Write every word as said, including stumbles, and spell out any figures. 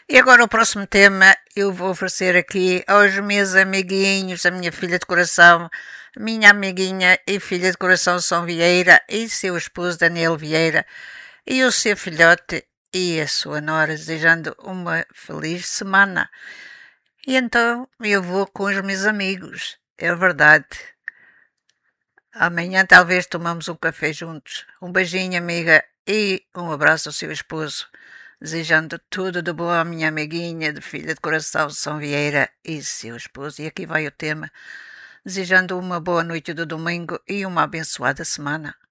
E agora o próximo tema eu vou oferecer aqui aos meus amiguinhos, a minha filha de coração, minha amiguinha e filha de coração São Vieira e seu esposo Daniel Vieira e o seu filhote e a sua nora, desejando uma feliz semana. E então eu vou com os meus amigos, é verdade. Amanhã talvez tomamos um café juntos. Um beijinho, amiga, e um abraço ao seu esposo, desejando tudo de bom à minha amiguinha de filha de coração São Vieira e seu esposo. E aqui vai o tema, desejando uma boa noite do domingo e uma abençoada semana.